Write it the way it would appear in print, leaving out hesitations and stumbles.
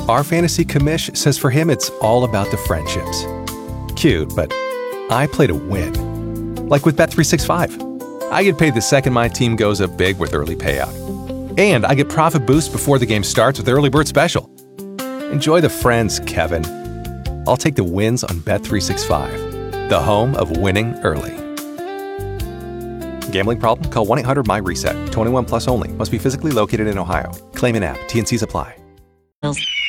Our fantasy commish says for him it's all about the friendships. Cute, but I play to win. Like with Bet365. I get paid the second my team goes up big with early payout. And I get profit boost before the game starts with Early Bird Special. Enjoy the friends, Kevin. I'll take the wins on Bet365, the home of winning early. Gambling problem? Call 1-800-MY-RESET. 21 plus only. Must be physically located in Ohio. Claim an app. T&Cs apply.